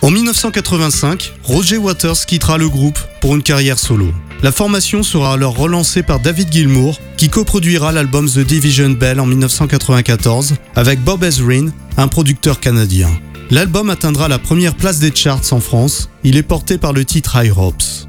En 1985, Roger Waters quittera le groupe pour une carrière solo. La formation sera alors relancée par David Gilmour, qui coproduira l'album The Division Bell en 1994 avec Bob Ezrin, un producteur canadien. L'album atteindra la première place des charts en France. Il est porté par le titre High Hopes.